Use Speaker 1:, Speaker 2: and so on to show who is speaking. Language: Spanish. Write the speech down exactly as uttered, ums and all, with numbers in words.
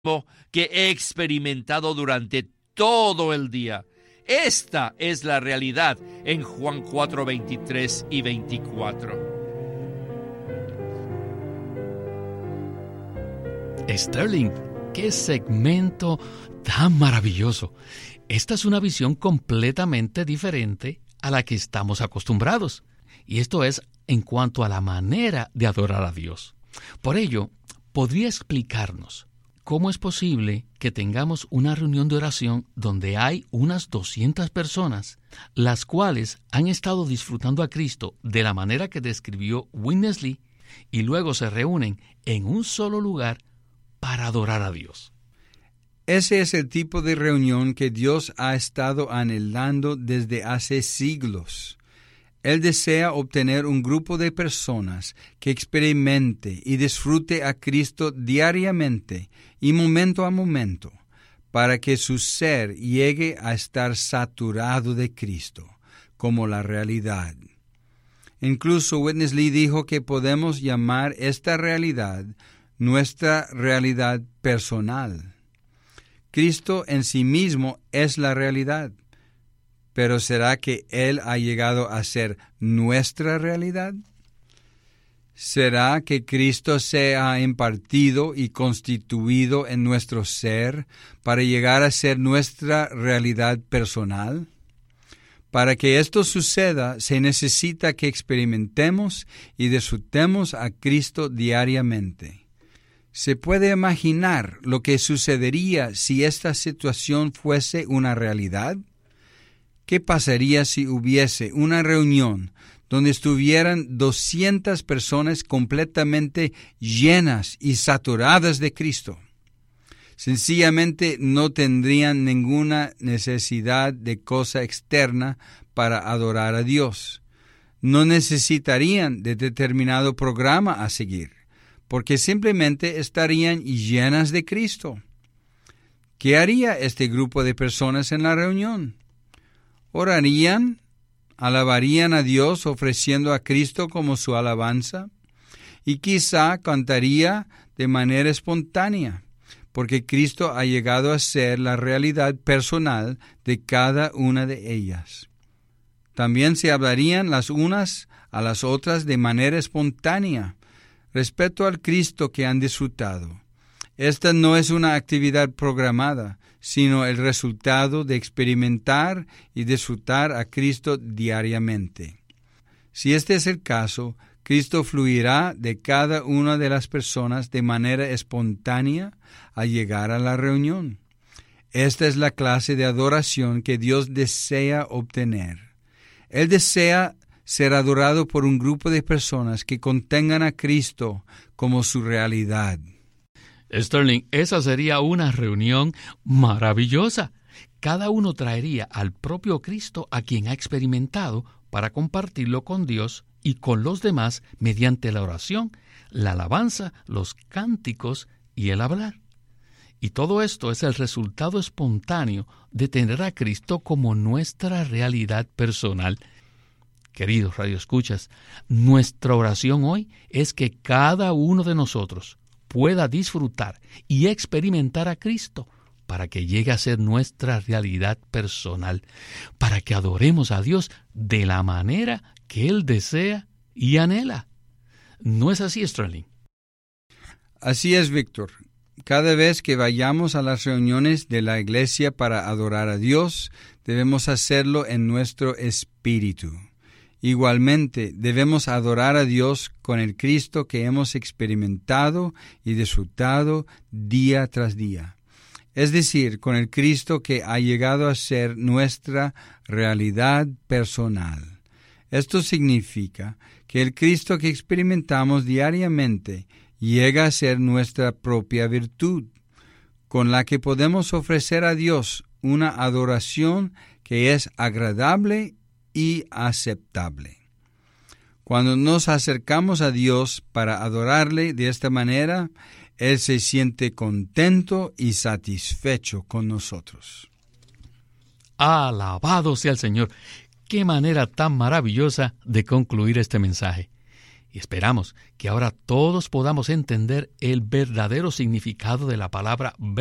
Speaker 1: que he experimentado durante todo el día. Esta es la realidad en Juan cuatro, veintitrés y veinticuatro.
Speaker 2: Sterling, qué segmento tan maravilloso. Esta es una visión completamente diferente a la que estamos acostumbrados. Y esto es en cuanto a la manera de adorar a Dios. Por ello, ¿podría explicarnos cómo es posible que tengamos una reunión de oración donde hay unas doscientas personas, las cuales han estado disfrutando a Cristo de la manera que describió Witness Lee, y luego se reúnen en un solo lugar para adorar a Dios?
Speaker 3: Ese es el tipo de reunión que Dios ha estado anhelando desde hace siglos. Él desea obtener un grupo de personas que experimente y disfrute a Cristo diariamente y momento a momento, para que su ser llegue a estar saturado de Cristo, como la realidad. Incluso Witness Lee dijo que podemos llamar esta realidad nuestra realidad personal. Cristo en sí mismo es la realidad. ¿Pero será que Él ha llegado a ser nuestra realidad? ¿Será que Cristo se ha impartido y constituido en nuestro ser para llegar a ser nuestra realidad personal? Para que esto suceda, se necesita que experimentemos y disfrutemos a Cristo diariamente. ¿Se puede imaginar lo que sucedería si esta situación fuese una realidad? ¿Qué pasaría si hubiese una reunión donde estuvieran doscientas personas completamente llenas y saturadas de Cristo? Sencillamente no tendrían ninguna necesidad de cosa externa para adorar a Dios. No necesitarían de determinado programa a seguir, porque simplemente estarían llenas de Cristo. ¿Qué haría este grupo de personas en la reunión? ¿Orarían? ¿Alabarían a Dios ofreciendo a Cristo como su alabanza? Y quizá cantaría de manera espontánea, porque Cristo ha llegado a ser la realidad personal de cada una de ellas. También se hablarían las unas a las otras de manera espontánea, respecto al Cristo que han disfrutado. Esta no es una actividad programada, sino el resultado de experimentar y disfrutar a Cristo diariamente. Si este es el caso, Cristo fluirá de cada una de las personas de manera espontánea al llegar a la reunión. Esta es la clase de adoración que Dios desea obtener. Él desea ser adorado por un grupo de personas que contengan a Cristo como su realidad.
Speaker 2: Sterling, esa sería una reunión maravillosa. Cada uno traería al propio Cristo a quien ha experimentado para compartirlo con Dios y con los demás mediante la oración, la alabanza, los cánticos y el hablar. Y todo esto es el resultado espontáneo de tener a Cristo como nuestra realidad personal. Queridos radioescuchas, nuestra oración hoy es que cada uno de nosotros pueda disfrutar y experimentar a Cristo para que llegue a ser nuestra realidad personal, para que adoremos a Dios de la manera que Él desea y anhela. ¿No es así, Sterling?
Speaker 3: Así es, Víctor. Cada vez que vayamos a las reuniones de la iglesia para adorar a Dios, debemos hacerlo en nuestro espíritu. Igualmente, debemos adorar a Dios con el Cristo que hemos experimentado y disfrutado día tras día. Es decir, con el Cristo que ha llegado a ser nuestra realidad personal. Esto significa que el Cristo que experimentamos diariamente llega a ser nuestra propia virtud, con la que podemos ofrecer a Dios una adoración que es agradable y aceptable. Cuando nos acercamos a Dios para adorarle de esta manera, Él se siente contento y satisfecho con nosotros.
Speaker 2: Alabado sea el Señor. Qué manera tan maravillosa de concluir este mensaje. Y esperamos que ahora todos podamos entender el verdadero significado de la palabra